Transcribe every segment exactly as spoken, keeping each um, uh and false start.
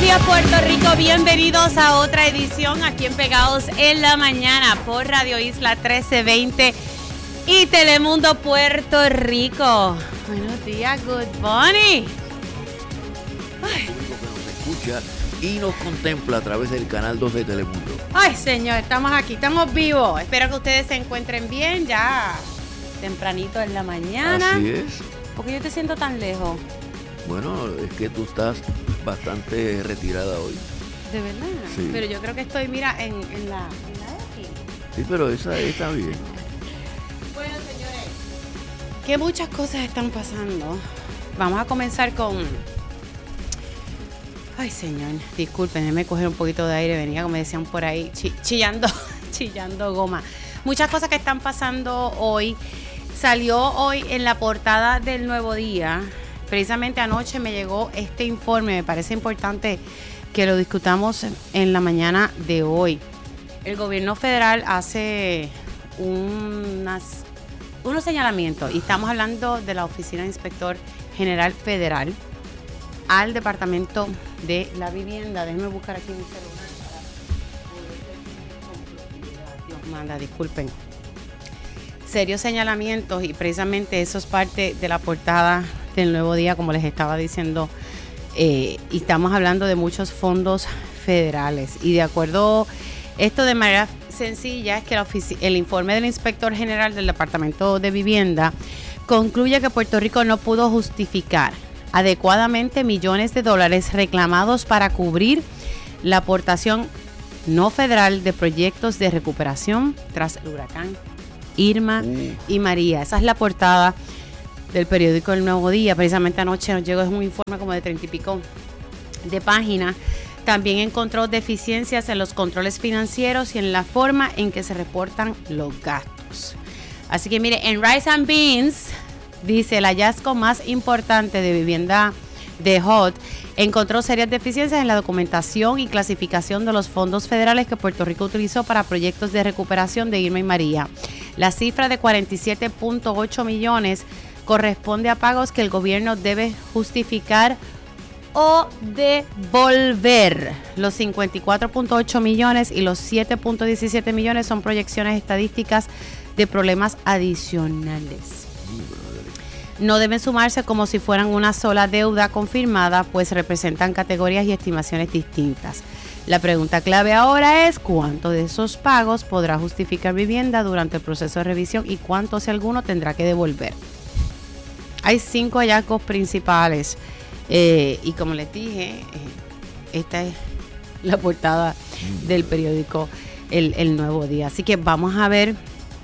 días, Puerto Rico. Bienvenidos a otra edición aquí en Pegados en la Mañana por Radio Isla trece veinte y Telemundo Puerto Rico. Buenos días, Good Bunny. Ay. Que nos escucha y nos contempla a través del canal dos de Telemundo. Ay, señor, estamos aquí, estamos vivos. Espero que ustedes se encuentren bien ya tempranito en la mañana. Así es. ¿Por qué yo te siento tan lejos? Bueno, es que tú estás bastante retirada hoy. ¿De verdad? Sí. Pero yo creo que estoy, mira, en, en la en la X. Sí, pero esa está bien. Bueno, señores, que muchas cosas están pasando. Vamos a comenzar con... Ay, señor, disculpen, déjenme coger un poquito de aire. Venía, como me decían por ahí, chi- chillando, chillando goma. Muchas cosas que están pasando hoy. Salió hoy en la portada del Nuevo Día. Precisamente anoche me llegó este informe. Me parece importante que lo discutamos en la mañana de hoy. El gobierno federal hace unas, unos señalamientos y estamos hablando de la Oficina de Inspector General Federal al Departamento de la Vivienda. Déjenme buscar aquí mi celular para... Dios manda, disculpen. Serios señalamientos y precisamente eso es parte de la portada del Nuevo Día, como les estaba diciendo, eh, y estamos hablando de muchos fondos federales. Y de acuerdo, esto de manera sencilla, es que la ofici- el informe del Inspector General del Departamento de Vivienda concluye que Puerto Rico no pudo justificar adecuadamente millones de dólares reclamados para cubrir la aportación no federal de proyectos de recuperación tras el huracán Irma uh. y María. Esa es la portada del periódico El Nuevo Día. Precisamente anoche nos llegó un informe como de treinta y pico de páginas. También encontró deficiencias en los controles financieros y en la forma en que se reportan los gastos. Así que mire, en Rice and Beans dice el hallazgo más importante de vivienda de H U D encontró serias deficiencias en la documentación y clasificación de los fondos federales que Puerto Rico utilizó para proyectos de recuperación de Irma y María. La cifra de cuarenta y siete punto ocho millones corresponde a pagos que el gobierno debe justificar o devolver. Los cincuenta y cuatro punto ocho millones y los siete punto diecisiete millones son proyecciones estadísticas de problemas adicionales. No deben sumarse como si fueran una sola deuda confirmada, pues representan categorías y estimaciones distintas. La pregunta clave ahora es cuánto de esos pagos podrá justificar vivienda durante el proceso de revisión y cuánto, si alguno, tendrá que devolver. Hay cinco hallazgos principales eh, y como les dije, eh, esta es la portada del periódico El, El Nuevo Día. Así que vamos a ver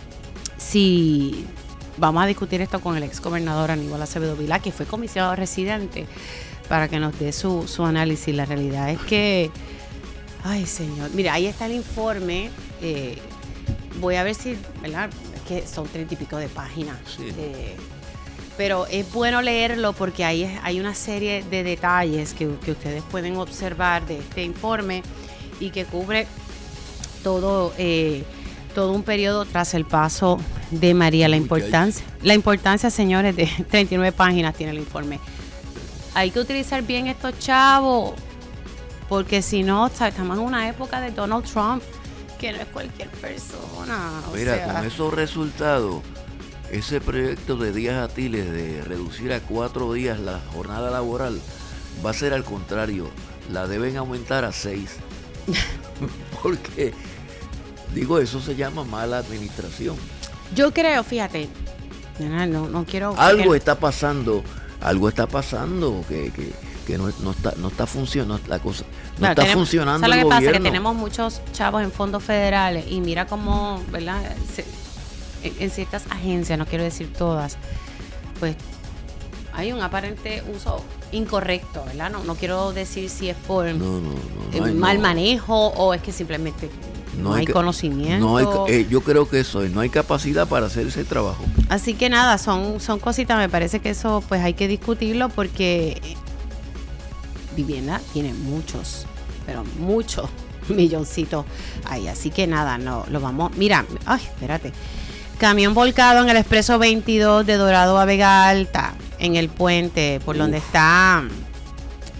si... Vamos a discutir esto con el ex gobernador Aníbal Acevedo Vilá, que fue comisionado residente, para que nos dé su, su análisis. La realidad es que, ay señor, mira, ahí está el informe. Eh, voy a ver si, ¿verdad? Es que son treinta y pico de páginas. Sí. Eh, pero es bueno leerlo porque ahí es, hay una serie de detalles que, que ustedes pueden observar de este informe y que cubre todo... Eh, todo un periodo tras el paso de María. La importancia, la importancia, señores, de treinta y nueve páginas tiene el informe. Hay que utilizar bien estos chavos, porque si no, estamos en una época de Donald Trump, que no es cualquier persona. O Mira, sea, con esos resultados, ese proyecto de días átiles de reducir a cuatro días la jornada laboral va a ser al contrario, la deben aumentar a seis. Porque... Digo, eso se llama mala administración. Yo creo, fíjate, no, no quiero... Algo que... está pasando, algo está pasando que, que, que no, no está no está funcionando la cosa, no claro, está tenemos, funcionando el el gobierno. Pasa? gobierno. Que tenemos muchos chavos en fondos federales y mira cómo, ¿verdad? Se, en ciertas agencias, no quiero decir todas, pues hay un aparente uso incorrecto, ¿verdad? No, no quiero decir si es por no, no, no, no hay, mal no. manejo o es que simplemente no, no hay, hay conocimiento. No hay, eh, yo creo que eso es, no hay capacidad para hacer ese trabajo. Así que nada, son, son cositas, me parece que eso pues hay que discutirlo porque vivienda tiene muchos, pero muchos milloncitos ahí. Así que nada, no lo vamos. Mira, ay, espérate. Camión volcado en el expreso veintidós de Dorado a Vega Alta, en el puente, por Uf. donde está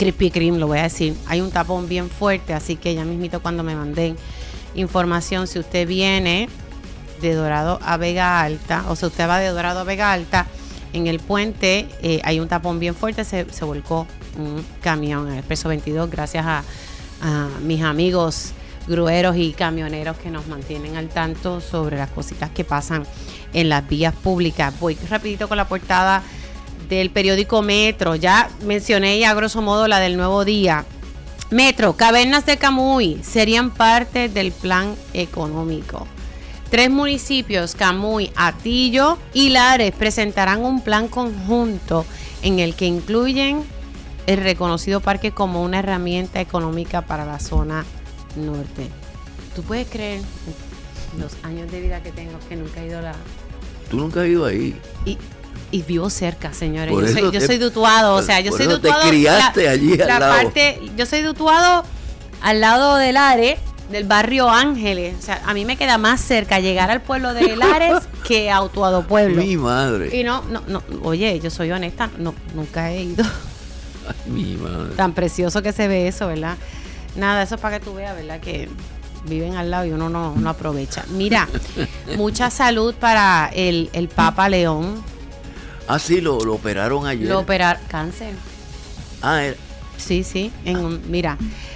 Krispy Kreme, lo voy a decir. Hay un tapón bien fuerte, así que ya mismito cuando me manden información, si usted viene de Dorado a Vega Alta, o si usted va de Dorado a Vega Alta, en el puente eh, hay un tapón bien fuerte, se, se volcó un camión en el Expreso veintidós, gracias a, a mis amigos grueros y camioneros que nos mantienen al tanto sobre las cositas que pasan en las vías públicas. Voy rapidito con la portada del periódico Metro. Ya mencioné ya grosso modo la del Nuevo Día. Metro, cavernas de Camuy serían parte del plan económico. Tres municipios, Camuy, Atillo y Lares, presentarán un plan conjunto en el que incluyen el reconocido parque como una herramienta económica para la zona norte. ¿Tú puedes creer los años de vida que tengo que nunca he ido a la... ¿Tú nunca has ido ahí? Y, y vivo cerca, señores. Por Yo soy, yo te, soy de Utuado, o sea, yo por soy de eso Utuado. Te criaste la, allí al la lado. Parte, yo soy de Utuado al lado de Lares, del barrio Ángeles. O sea, a mí me queda más cerca llegar al pueblo de Lares que a Utuado Pueblo. Mi madre. Y no, no, no, oye, yo soy honesta, no, nunca he ido. Ay, mi madre. Tan precioso que se ve eso, ¿verdad? Nada, eso es para que tú veas, ¿verdad? Que viven al lado y uno no, no aprovecha. Mira, mucha salud para el, el Papa León. Ah, sí, lo, lo operaron ayer. Lo operaron, cáncer. Ah, era. Sí, sí. En, ah. Mira,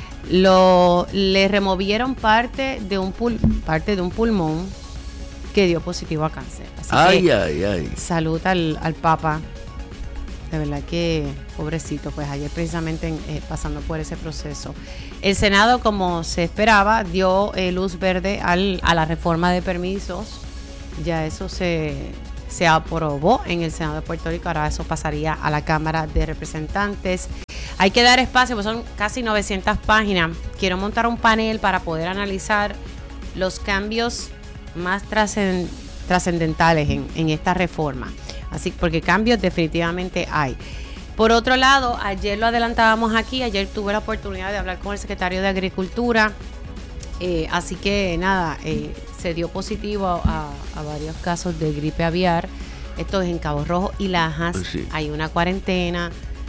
lo le removieron parte de un pul, parte de un pulmón que dio positivo a cáncer. Así ay, que, ay, ay. salud al, al Papa. De verdad que pobrecito, pues ayer precisamente eh, pasando por ese proceso. El Senado, como se esperaba, dio eh, luz verde al, a la reforma de permisos. Ya eso se, se aprobó en el Senado de Puerto Rico, ahora eso pasaría a la Cámara de Representantes. Hay que dar espacio, pues son casi novecientas páginas. Quiero montar un panel para poder analizar los cambios más trascend, trascendentales en, en esta reforma. Así, porque cambios definitivamente hay. Por otro lado, ayer lo adelantábamos aquí, ayer tuve la oportunidad de hablar con el secretario de Agricultura, eh, así que nada, eh, se dio positivo a, a varios casos de gripe aviar, esto es en Cabo Rojo y Lajas, sí. Hay una cuarentena,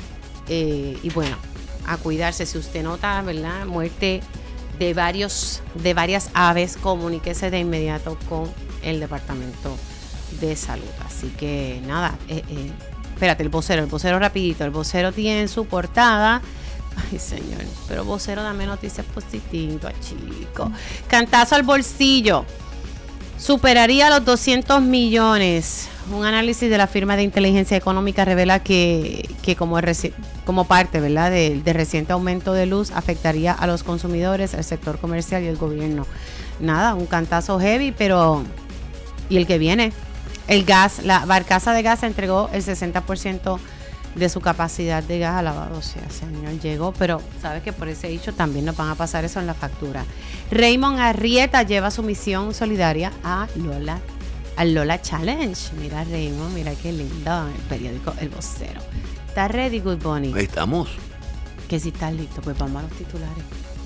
eh, y bueno, a cuidarse. Si usted nota, ¿verdad?, muerte de varios, de varias aves, comuníquese de inmediato con el Departamento de Salud. Así que nada, eh, eh, espérate, el vocero, el vocero rapidito, el vocero tiene en su portada, ay señor, pero vocero, dame noticias positivas, chico. Cantazo al bolsillo, superaría los doscientos millones. Un análisis de la firma de inteligencia económica revela que, que como, reci- como parte, ¿verdad?, del de reciente aumento de luz afectaría a los consumidores, al sector comercial y el gobierno. Nada, un cantazo heavy, pero ¿y el que viene? El gas, la barcaza de gas entregó el sesenta por ciento de su capacidad de gas alabado. O sea, señor, llegó, pero sabes que por ese hecho también nos van a pasar eso en la factura. Raymond Arrieta lleva su misión solidaria a Lola, al Lola Challenge. Mira, Raymond, mira qué lindo, el periódico El Vocero. ¿Estás ready, Good Bunny? Estamos. Que si estás listo, pues vamos a los titulares.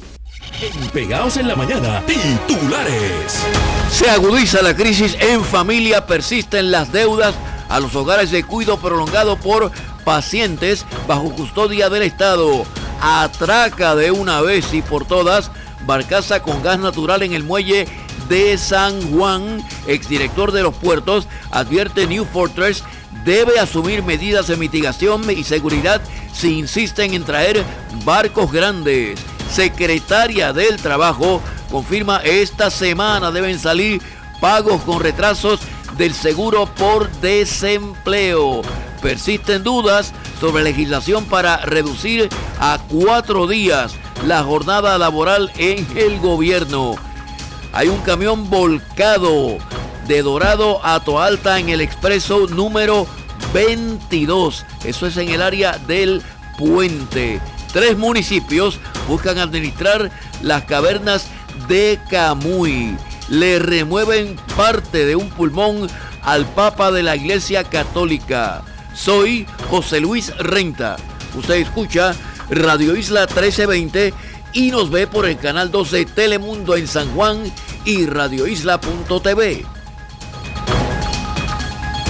En Pegados en la Mañana, titulares. Se agudiza la crisis en familia, persisten las deudas a los hogares de cuidado prolongado por pacientes bajo custodia del Estado. Atraca de una vez y por todas barcaza con gas natural en el muelle de San Juan. Exdirector de los puertos advierte New Fortress debe asumir medidas de mitigación y seguridad si insisten en traer barcos grandes. Secretaria del Trabajo confirma esta semana deben salir pagos con retrasos del seguro por desempleo. Persisten dudas sobre legislación para reducir a cuatro días la jornada laboral en el gobierno. Hay un camión volcado de Dorado a Toalta en el expreso número veintidós. Eso es en el área del puente. Tres municipios buscan administrar las cavernas de Camuy. Le remueven parte de un pulmón al Papa de la Iglesia Católica. Soy José Luis Renta. Usted escucha Radio Isla trece veinte y nos ve por el canal doce Telemundo en San Juan y radio isla punto t v.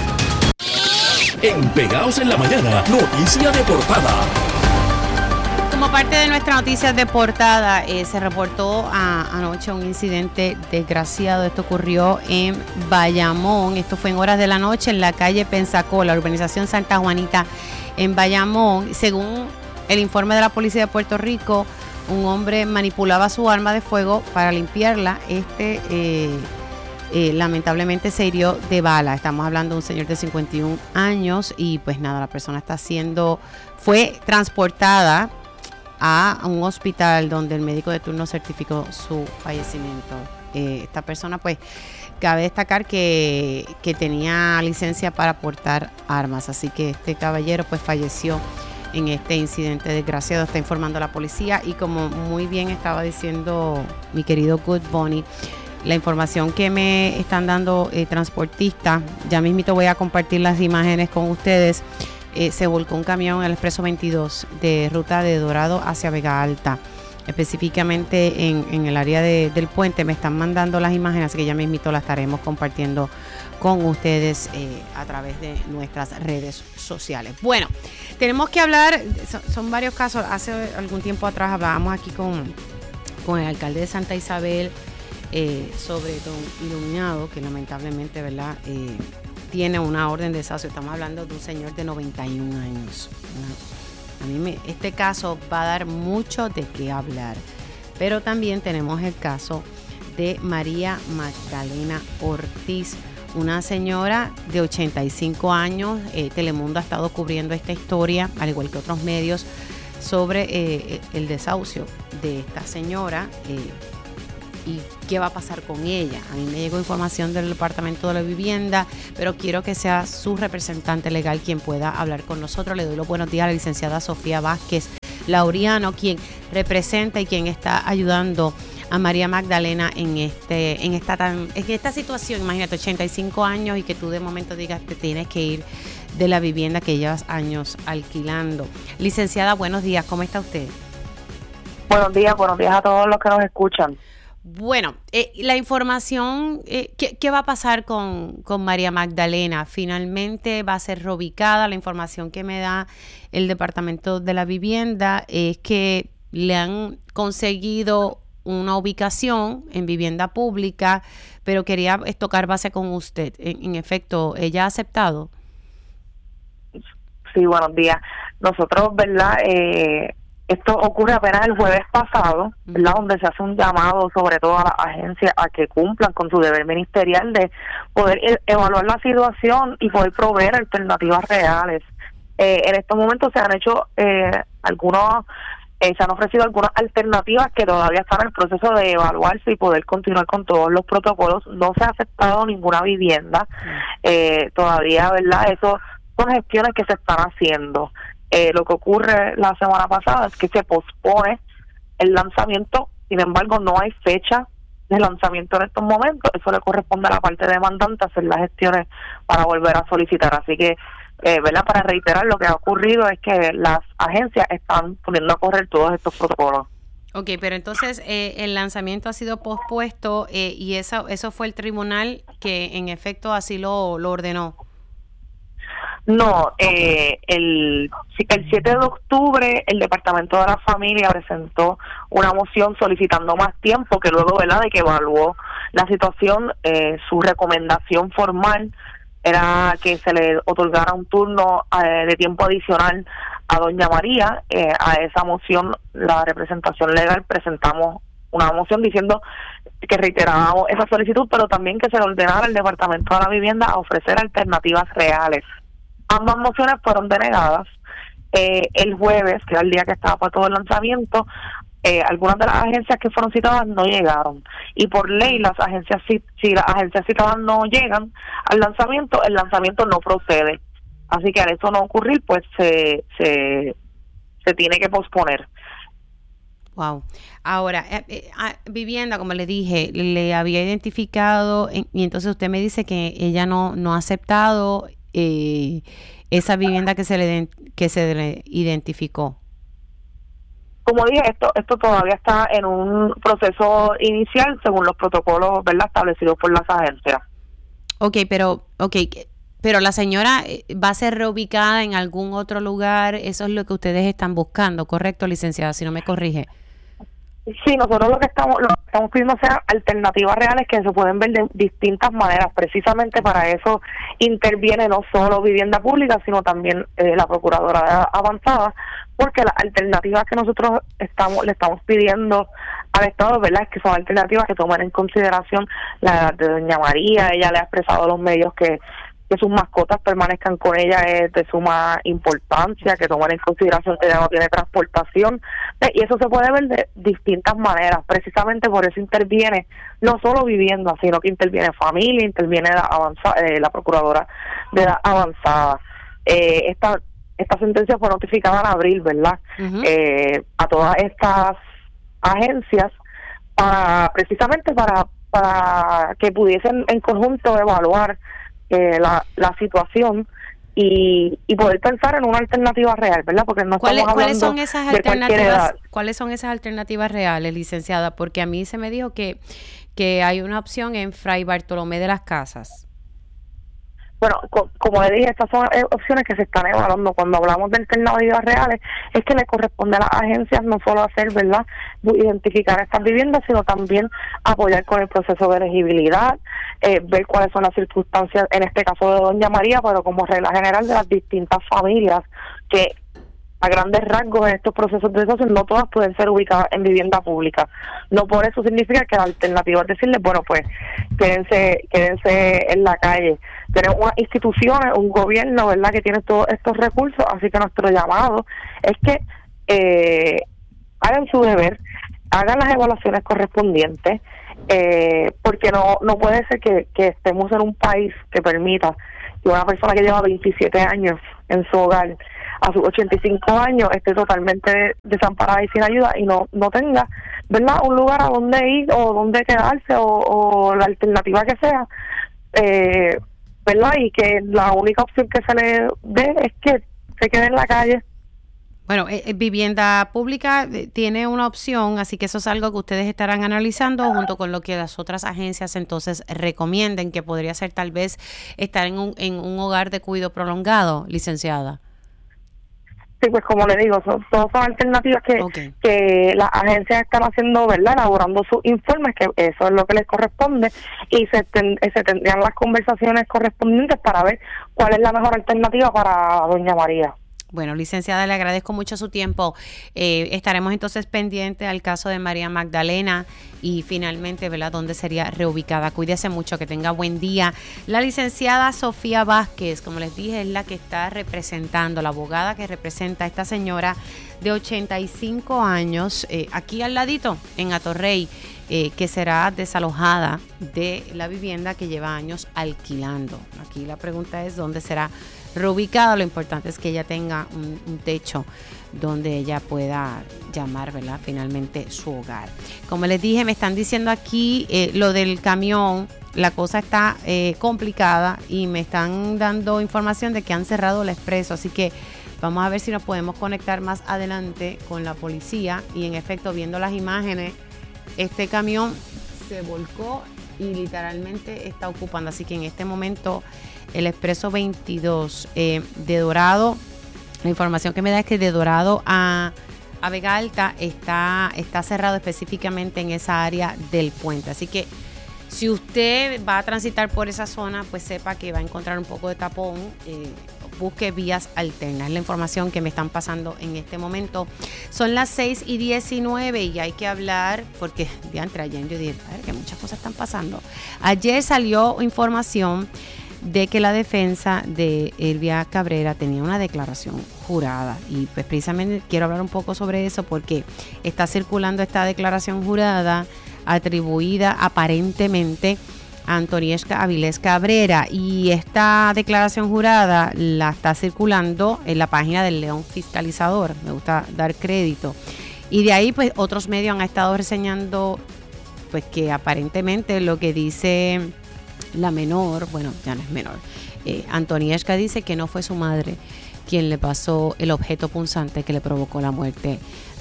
En Pegados en la Mañana, noticia de portada. Como parte de nuestra noticia de portada, eh, se reportó a, anoche un incidente desgraciado. Esto ocurrió en Bayamón. Esto fue en horas de la noche en la calle Pensacola, urbanización Santa Juanita, en Bayamón. Según el informe de la policía de Puerto Rico, un hombre manipulaba su arma de fuego para limpiarla. Este eh, eh, lamentablemente se hirió de bala. Estamos hablando de un señor de cincuenta y un años y pues nada, la persona está siendo, fue transportada a un hospital donde el médico de turno certificó su fallecimiento. Eh, esta persona, pues, cabe destacar que, que tenía licencia para portar armas, así que este caballero, pues, falleció en este incidente desgraciado, está informando la policía. Y como muy bien estaba diciendo mi querido Good Bunny, la información que me están dando eh, transportistas, ya mismito voy a compartir las imágenes con ustedes. Eh, se volcó un camión en el expreso veintidós de ruta de Dorado hacia Vega Alta, específicamente en, en el área de, del puente. Me están mandando las imágenes, así que ya mismito las estaremos compartiendo con ustedes eh, a través de nuestras redes sociales. Bueno, tenemos que hablar, son, son varios casos. Hace algún tiempo atrás hablábamos aquí con, con el alcalde de Santa Isabel eh, sobre don Iluminado, que lamentablemente, ¿verdad?, eh, tiene una orden de desahucio. Estamos hablando de un señor de noventa y un años. A mí me, este caso va a dar mucho de qué hablar. Pero también tenemos el caso de María Magdalena Ortiz, una señora de ochenta y cinco años. Eh, Telemundo ha estado cubriendo esta historia, al igual que otros medios, sobre eh, el desahucio de esta señora. Eh, y qué va a pasar con ella. A mí me llegó información del Departamento de la Vivienda, pero quiero que sea su representante legal quien pueda hablar con nosotros. Le doy los buenos días a la licenciada Sofía Vázquez Laureano, quien representa y quien está ayudando a María Magdalena en este en esta tan en esta situación. Imagínate, ochenta y cinco años y que tú de momento digas que tienes que ir de la vivienda que llevas años alquilando. Licenciada, buenos días, ¿cómo está usted? Buenos días, buenos días a todos los que nos escuchan. Bueno, eh, la información, eh, ¿qué, ¿qué va a pasar con, con María Magdalena? ¿Finalmente va a ser reubicada? La información que me da el Departamento de la Vivienda es que le han conseguido una ubicación en vivienda pública, pero quería tocar base con usted. En, en efecto, ¿ella ha aceptado? Sí, buenos días. Nosotros, ¿verdad?, Eh... esto ocurre apenas el jueves pasado, ¿verdad?, donde se hace un llamado sobre todo a las agencias a que cumplan con su deber ministerial de poder e- evaluar la situación y poder proveer alternativas reales. Eh, en estos momentos se han hecho eh, algunos, eh, se han ofrecido algunas alternativas que todavía están en el proceso de evaluarse y poder continuar con todos los protocolos. No se ha aceptado ninguna vivienda, eh, todavía, ¿verdad? Eso son gestiones que se están haciendo. Eh, lo que ocurre la semana pasada es que se pospone el lanzamiento, sin embargo no hay fecha de lanzamiento en estos momentos. Eso le corresponde a la parte demandante hacer las gestiones para volver a solicitar. Así que, eh, ¿verdad?, para reiterar, lo que ha ocurrido es que las agencias están poniendo a correr todos estos protocolos. Ok, pero entonces eh, el lanzamiento ha sido pospuesto eh, y eso, eso fue el tribunal que en efecto así lo, lo ordenó. No, eh, el, el siete de octubre el Departamento de la Familia presentó una moción solicitando más tiempo, que luego, ¿verdad?, de que evaluó la situación, eh, su recomendación formal era que se le otorgara un turno eh, de tiempo adicional a doña María. Eh, a esa moción, la representación legal presentamos una moción diciendo que reiterábamos esa solicitud, pero también que se le ordenara al Departamento de la Vivienda a ofrecer alternativas reales. Ambas mociones fueron denegadas. Eh, el jueves, que era el día que estaba para todo el lanzamiento, eh, algunas de las agencias que fueron citadas no llegaron. Y por ley, las agencias si, si las agencias citadas no llegan al lanzamiento, el lanzamiento no procede. Así que al eso no ocurrir, pues se se, se tiene que posponer. Wow. Ahora, eh, eh, vivienda, como le dije, le había identificado, en, y entonces usted me dice que ella no, no ha aceptado Eh, esa vivienda que se le que se le identificó. Como dije, esto esto todavía está en un proceso inicial según los protocolos, ¿verdad?, establecidos por las agencias. Ok, pero okay, Pero la señora va a ser reubicada en algún otro lugar, eso es lo que ustedes están buscando, ¿correcto, licenciada? Si no me corrige. Sí, nosotros lo que estamos lo que estamos pidiendo son alternativas reales que se pueden ver de distintas maneras. Precisamente para eso interviene no solo Vivienda Pública, sino también eh, la Procuradora Avanzada, porque las alternativas que nosotros estamos le estamos pidiendo al Estado, ¿verdad?, es que son alternativas que tomen en consideración la edad de doña María. Ella le ha expresado a los medios que que sus mascotas permanezcan con ella es de suma importancia, que tomen en consideración que ella no tiene transportación, y eso se puede ver de distintas maneras. Precisamente por eso interviene no solo Vivienda, sino que interviene Familia, interviene la, avanza, eh, la Procuradora de la Avanzada. Eh, esta esta sentencia fue notificada en abril, ¿verdad? Uh-huh. Eh, a todas estas agencias para precisamente para para que pudiesen en conjunto evaluar Eh, la, la situación y, y poder pensar en una alternativa real, ¿verdad? Porque no estamos hablando ¿cuáles son esas de alternativas? ¿Cuáles son esas alternativas reales, licenciada? Porque a mí se me dijo que que hay una opción en Fray Bartolomé de las Casas. Bueno, co- como le dije, estas son eh, opciones que se están evaluando. Cuando hablamos de alternativas reales, es que le corresponde a las agencias no solo hacer, ¿verdad?, identificar estas viviendas, sino también apoyar con el proceso de elegibilidad, eh, ver cuáles son las circunstancias, en este caso de doña María, pero como regla general de las distintas familias que a grandes rasgos en estos procesos de desastre no todas pueden ser ubicadas en vivienda pública. No por eso significa que la alternativa es decirles, bueno, pues quédense, quédense en la calle. Tenemos unas instituciones, un gobierno, ¿verdad?, que tiene todos estos recursos, así que nuestro llamado es que eh, hagan su deber, hagan las evaluaciones correspondientes, eh, porque no no puede ser que, que estemos en un país que permita que una persona que lleva veintisiete años en su hogar a sus ochenta y cinco años esté totalmente desamparada y sin ayuda y no no tenga, ¿verdad?, un lugar a donde ir o donde quedarse o, o la alternativa que sea, eh, ¿verdad?, y que la única opción que se le dé es que se quede en la calle. Bueno, eh, Vivienda Pública tiene una opción, así que eso es algo que ustedes estarán analizando junto con lo que las otras agencias entonces recomienden, que podría ser tal vez estar en un, en un hogar de cuidado prolongado, licenciada. Sí, pues como le digo, son, todas son alternativas que, okay. que las agencias están haciendo, ¿verdad?, elaborando sus informes, que eso es lo que les corresponde, y se, ten, se tendrían las conversaciones correspondientes para ver cuál es la mejor alternativa para doña María. Bueno, licenciada, le agradezco mucho su tiempo. Eh, estaremos entonces pendientes al caso de María Magdalena y finalmente, ¿verdad?, dónde sería reubicada. Cuídese mucho, que tenga buen día. La licenciada Sofía Vázquez, como les dije, es la que está representando, la abogada que representa a esta señora de ochenta y cinco años, eh, aquí al ladito, en Atorrey, eh, que será desalojada de la vivienda que lleva años alquilando. Aquí la pregunta es dónde será reubicada. Lo importante es que ella tenga un, un techo donde ella pueda llamar, ¿verdad?, finalmente su hogar. Como les dije, me están diciendo aquí eh, lo del camión, la cosa está eh, complicada y me están dando información de que han cerrado el expreso, así que vamos a ver si nos podemos conectar más adelante con la policía. Y en efecto, viendo las imágenes, este camión se volcó y literalmente está ocupando, así que en este momento el expreso veintidós eh, de Dorado, la información que me da es que de Dorado a, a Vega Alta está, está cerrado específicamente en esa área del puente. Así que si usted va a transitar por esa zona, pues sepa que va a encontrar un poco de tapón. Eh, busque vías alternas. Es la información que me están pasando en este momento. Son las seis y diecinueve y hay que hablar, porque diantre, ayer yo dije, a ver, que muchas cosas están pasando. Ayer salió información de que la defensa de Elvia Cabrera tenía una declaración jurada, y pues precisamente quiero hablar un poco sobre eso porque está circulando esta declaración jurada atribuida aparentemente a Antoniesca Avilés Cabrera, y esta declaración jurada la está circulando en la página del León Fiscalizador, me gusta dar crédito, y de ahí pues otros medios han estado reseñando pues que aparentemente lo que dice la menor, bueno, ya no es menor, eh, Antoniesca dice que no fue su madre quien le pasó el objeto punzante que le provocó la muerte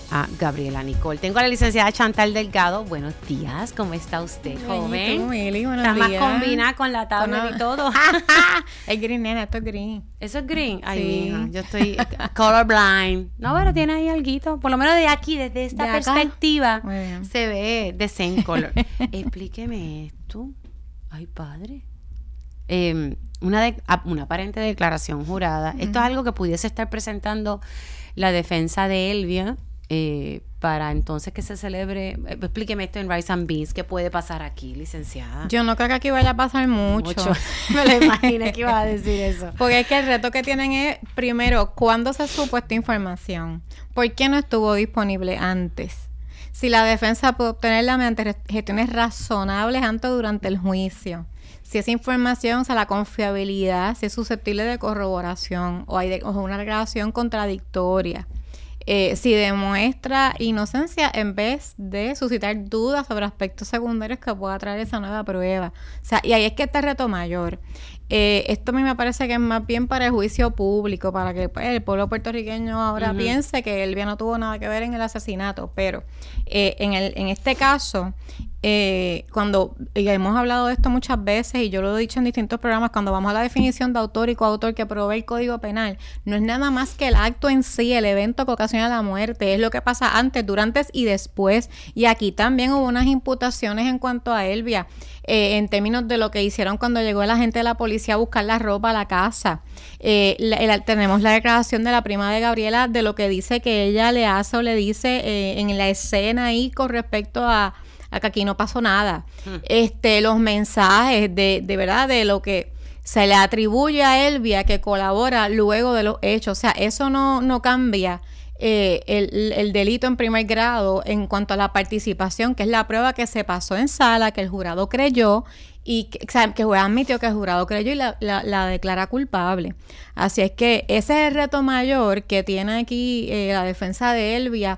a Gabriela Nicole. Tengo a la licenciada Chantal Delgado. Buenos días, ¿cómo está usted, joven? ¿Tú, Mili? Buenos Está días. más combinada con la tabla Bueno. y todo. Es green, nena, esto es green. ¿Eso es green? Ay, Sí. mija, yo estoy colorblind. No, pero tiene ahí alguito. Por lo menos de aquí, desde esta ¿De acá? perspectiva, Muy bien. se ve de same color. Explíqueme esto. Ay, padre. Eh, una, de, una aparente declaración jurada. Uh-huh. Esto es algo que pudiese estar presentando la defensa de Elvia eh, para entonces que se celebre. Eh, explíqueme esto en Rice and Beans. ¿Qué puede pasar aquí, licenciada? Yo no creo que aquí vaya a pasar mucho. Mucho. Me lo imaginé que iba a decir eso. Porque es que el reto que tienen es, primero, ¿cuándo se supo esta información? ¿Por qué no estuvo disponible antes? Si la defensa puede obtenerla mediante gestiones razonables antes o durante el juicio. Si esa información, o sea, la confiabilidad, si es susceptible de corroboración o hay de, o una declaración contradictoria. Eh, si demuestra inocencia en vez de suscitar dudas sobre aspectos secundarios que pueda traer esa nueva prueba. O sea, y ahí es que está el reto mayor. Eh, esto a mí me parece que es más bien para el juicio público, para que pues, el pueblo puertorriqueño ahora uh-huh. piense que Elvia no tuvo nada que ver en el asesinato. Pero eh, en, el, en este caso, eh, cuando y hemos hablado de esto muchas veces y yo lo he dicho en distintos programas, cuando vamos a la definición de autor y coautor que provee el Código Penal, no es nada más que el acto en sí, el evento que ocasiona la muerte, es lo que pasa antes, durante y después. Y aquí también hubo unas imputaciones en cuanto a Elvia, eh, en términos de lo que hicieron cuando llegó el agente de la policía a buscar la ropa a la casa. Eh, la, el, tenemos la declaración de la prima de Gabriela de lo que dice que ella le hace o le dice eh, en la escena ahí con respecto a, a que aquí no pasó nada. Hmm. Este, los mensajes de, de verdad de lo que se le atribuye a Elvia que colabora luego de los hechos. O sea, eso no, no cambia eh, el, el delito en primer grado en cuanto a la participación, que es la prueba que se pasó en sala, que el jurado creyó y que, o sea, que el jurado admitió que el jurado creyó y la, la, la declara culpable. Así es que ese es el reto mayor que tiene aquí eh, la defensa de Elvia